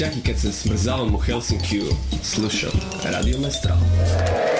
čak i kad se smrzavam u Helsinkiju, slušam Radio Mestral.